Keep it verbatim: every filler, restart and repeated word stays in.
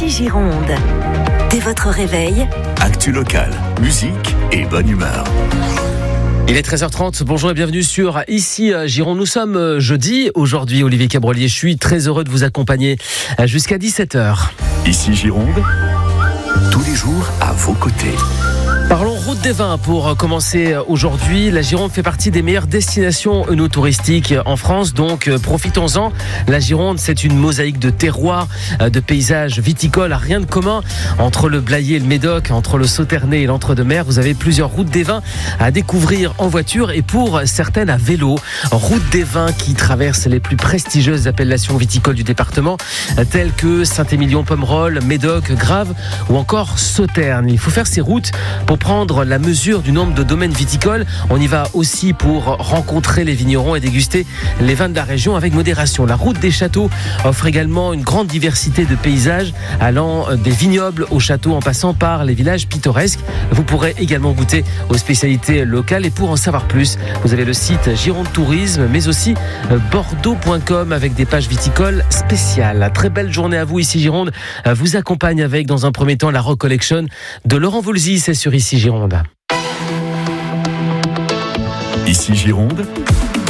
Ici Gironde. Dès votre réveil, actu locale, musique et bonne humeur. Il est treize heures trente, bonjour et bienvenue sur Ici Gironde. Nous sommes jeudi, aujourd'hui Olivier Cabrolier, je suis très heureux de vous accompagner jusqu'à dix-sept heures. Ici Gironde, tous les jours à vos côtés. Parlons route des vins pour commencer aujourd'hui. La Gironde fait partie des meilleures destinations œnotouristiques en France, donc profitons-en. La Gironde, c'est une mosaïque de terroirs, de paysages viticoles, rien de commun entre le Blayais et le Médoc, entre le Sauternais et l'Entre-deux-Mers. Vous avez plusieurs routes des vins à découvrir en voiture et pour certaines à vélo. Route des vins qui traversent les plus prestigieuses appellations viticoles du département, telles que Saint-Émilion-Pomerol, Médoc, Graves ou encore Sauternes. Il faut faire ces routes pour prendre la mesure du nombre de domaines viticoles. On y va aussi pour rencontrer les vignerons et déguster les vins de la région avec modération. La route des châteaux offre également une grande diversité de paysages allant des vignobles aux châteaux en passant par les villages pittoresques. Vous pourrez également goûter aux spécialités locales et pour en savoir plus, vous avez le site Gironde Tourisme mais aussi bordeaux point com avec des pages viticoles spéciales. Très belle journée à vous. Ici Gironde vous accompagne avec dans un premier temps la Rock Collection de Laurent Voulzy. C'est sur Ici Gironde. Ici Gironde,